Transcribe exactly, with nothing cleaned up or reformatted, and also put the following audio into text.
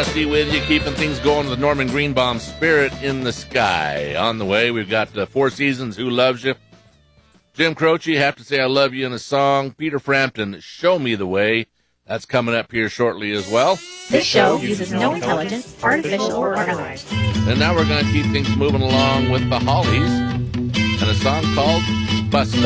Dusty with you, keeping things going with Norman Greenbaum, Spirit in the Sky. On the way, we've got uh, Four Seasons, Who Loves You? Jim Croce, Have to Say I Love You in a Song. Peter Frampton, Show Me the Way. That's coming up here shortly as well. This show uses no intelligence, artificial or otherwise. And now we're going to keep things moving along with the Hollies and a song called Bus Stop.